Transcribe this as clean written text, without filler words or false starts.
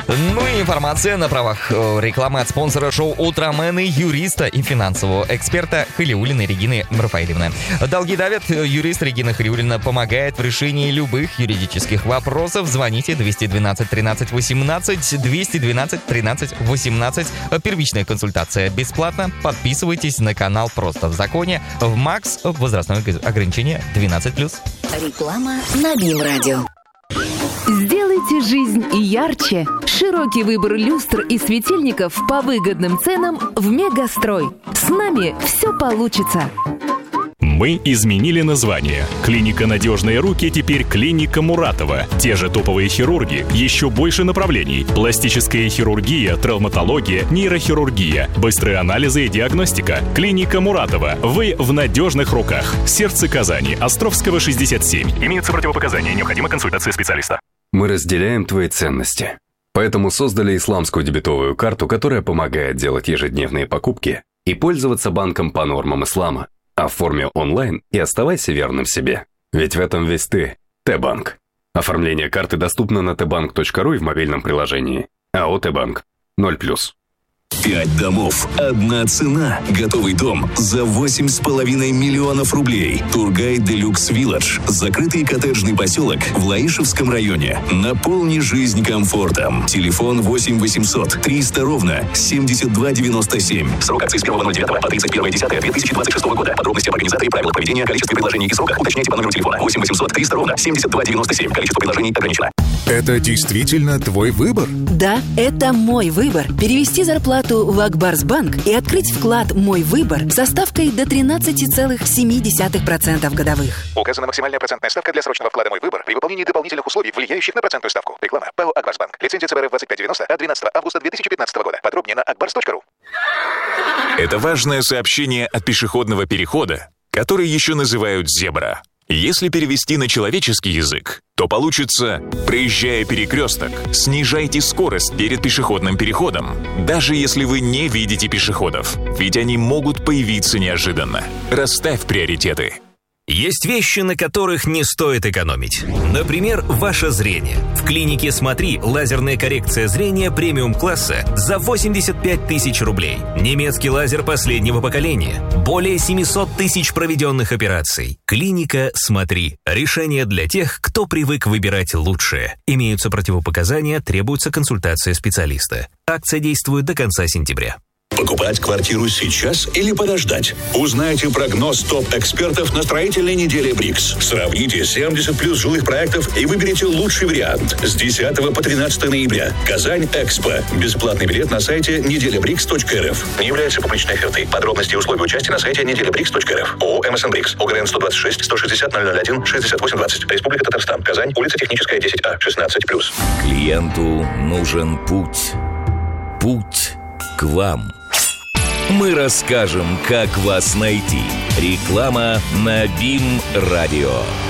Ну и информация на правах рекламы от спонсора шоу «Утромены», юриста и финансового эксперта Халиуллиной Регины Рафаэльевны. Долги давят. Юрист Регина Халиуллина помогает в решении любых юридических вопросов. Звоните 212 13 18, 212 13 18. Первичная консультация бесплатна. Подписывайтесь на канал «Просто в законе». В МАКС возрастное ограничение 12+. Реклама на БИМ-радио. Сделайте жизнь ярче. Широкий выбор люстр и светильников по выгодным ценам в Мегастрой. С нами все получится. Мы изменили название. Клиника «Надежные руки» теперь клиника Муратова. Те же топовые хирурги, еще больше направлений. Пластическая хирургия, травматология, нейрохирургия, быстрые анализы и диагностика. Клиника Муратова. Вы в надежных руках. Сердце Казани. Островского, 67. Имеются противопоказания. Необходима консультация специалиста. Мы разделяем твои ценности. Поэтому создали исламскую дебетовую карту, которая помогает делать ежедневные покупки и пользоваться банком по нормам ислама. Оформи онлайн и оставайся верным себе. Ведь в этом весь ты. Т-банк. Оформление карты доступно на tbank.ru и в мобильном приложении. АО Т-банк. 0+. 5 домов, одна цена. Готовый дом за 8,5 миллионов рублей. Тургай Делюкс Вилледж. Закрытый коттеджный поселок в Лаишевском районе. Наполни жизнь комфортом. Телефон 8 800 300 ровно 7297. Срок акции с 1.09 по 31.10.2026 года. Подробности об организации, правила проведения, количестве предложений и сроках уточняйте по номеру телефона 8 800 300 ровно 7297. Количество предложений ограничено. Это действительно твой выбор? Да, это мой выбор. Перевести зарплату в Акбарсбанк и открыть вклад «Мой выбор» со ставкой до 13,7% годовых. Указана максимальная процентная ставка для срочного вклада «Мой выбор» при выполнении дополнительных условий, влияющих на процентную ставку. Реклама. ПАО «Акбарсбанк». Лицензия ЦБРФ 2590 от 12 августа 2015 года. Подробнее на akbars.ru. Это важное сообщение от пешеходного перехода, который еще называют «зебра». Если перевести на человеческий язык, то получится: проезжая перекресток, снижайте скорость перед пешеходным переходом, даже если вы не видите пешеходов, ведь они могут появиться неожиданно. Расставь приоритеты. Есть вещи, на которых не стоит экономить. Например, ваше зрение. В клинике «Смотри» лазерная коррекция зрения премиум-класса за 85 тысяч рублей. Немецкий лазер последнего поколения. Более 700 тысяч проведенных операций. Клиника «Смотри». Решение для тех, кто привык выбирать лучшее. Имеются противопоказания, требуется консультация специалиста. Акция действует до конца сентября. Покупать квартиру сейчас или подождать? Узнайте прогноз топ-экспертов на строительной неделе БРИКС. Сравните 70+ жилых проектов и выберите лучший вариант. С 10 по 13 ноября. Казань-Экспо. Бесплатный билет на сайте неделябрикс.рф. Не является публичной офертой. Подробности и условия участия на сайте неделябрикс.рф. ООО «МСН БРИКС». ОГРН 126 160 001 6820. Республика Татарстан. Казань. Улица Техническая, 10А. 16+. Клиенту нужен путь. Путь к вам. Мы расскажем, как вас найти. Реклама на БИМ-радио.